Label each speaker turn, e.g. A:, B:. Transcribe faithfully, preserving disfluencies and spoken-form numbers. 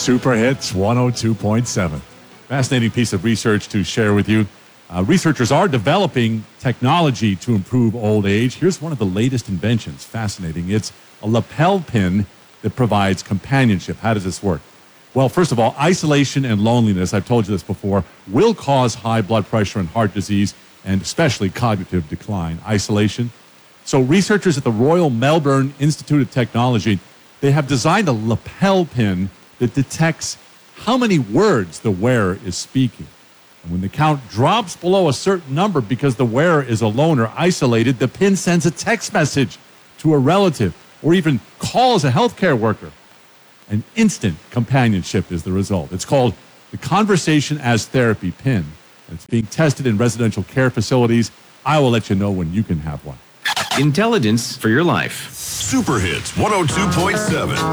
A: Super Hits one oh two point seven. Fascinating piece of research to share with you. Uh, researchers are developing technology to improve old age. Here's one of the latest inventions. Fascinating. It's a lapel pin that provides companionship. How does this work? Well, first of all, isolation and loneliness, I've told you this before, will cause high blood pressure and heart disease, and especially cognitive decline. Isolation. So researchers at the Royal Melbourne Institute of Technology, they have designed a lapel pin that detects how many words the wearer is speaking. And when the count drops below a certain number because the wearer is alone or isolated, the pin sends a text message to a relative or even calls a healthcare worker. An instant companionship is the result. It's called the Conversation as Therapy pin. It's being tested in residential care facilities. I will let you know when you can have one.
B: Intelligence for your life.
C: Super Hits one oh two point seven.